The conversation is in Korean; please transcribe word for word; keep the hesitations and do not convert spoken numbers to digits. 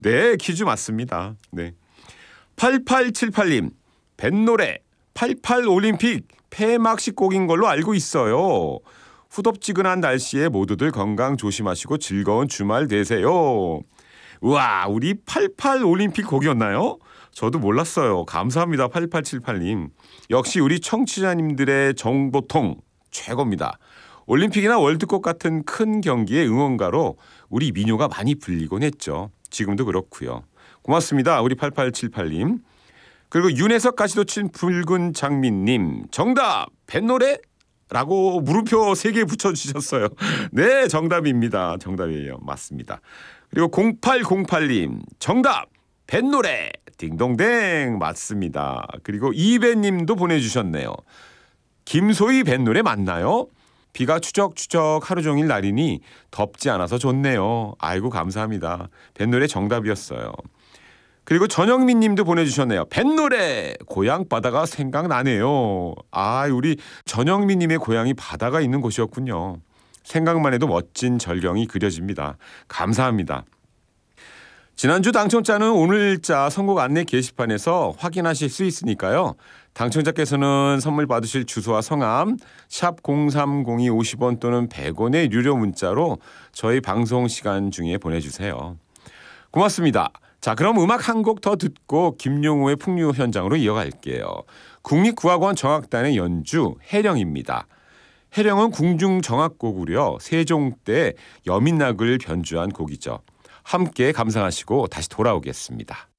네, 퀴즈 맞습니다. 네. 팔팔칠팔 님, 뱃노래 팔십팔 올림픽 폐막식 곡인 걸로 알고 있어요. 후덥지근한 날씨에 모두들 건강 조심하시고 즐거운 주말 되세요. 우와, 우리 팔십팔 올림픽 곡이었나요? 저도 몰랐어요. 감사합니다. 팔팔칠팔 님. 역시 우리 청취자님들의 정보통 최고입니다. 올림픽이나 월드컵 같은 큰 경기의 응원가로 우리 민요가 많이 불리곤 했죠. 지금도 그렇고요. 고맙습니다. 우리 팔팔칠팔 님. 그리고 윤혜석 가시도 친 붉은 장미님. 정답! 뱃노래? 라고 물음표 세 개 붙여주셨어요. 네, 정답입니다. 정답이에요. 맞습니다. 그리고 공팔공팔 님. 정답! 뱃노래! 딩동댕! 맞습니다. 그리고 이배님도 보내주셨네요. 김소희 뱃노래 맞나요? 비가 추적추적 하루 종일 날이니 덥지 않아서 좋네요. 아이고 감사합니다. 뱃노래 정답이었어요. 그리고 전영민 님도 보내주셨네요. 뱃노래 고향 바다가 생각나네요. 아, 우리 전영민 님의 고향이 바다가 있는 곳이었군요. 생각만 해도 멋진 절경이 그려집니다. 감사합니다. 지난주 당첨자는 오늘자 선곡 안내 게시판에서 확인하실 수 있으니까요. 당첨자께서는 선물 받으실 주소와 성함 샵 공삼공이 오십 원 또는 백 원의 유료 문자로 저희 방송 시간 중에 보내주세요. 고맙습니다. 자, 그럼 음악 한 곡 더 듣고 김용호의 풍류 현장으로 이어갈게요. 국립국악원 정악단의 연주 해령입니다. 해령은 궁중 정악곡으로 세종 때 여민낙을 변주한 곡이죠. 함께 감상하시고 다시 돌아오겠습니다.